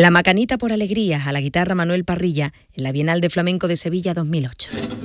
La Macanita por Alegrías, a la guitarra Manuel Parrilla, en la Bienal de Flamenco de Sevilla 2008.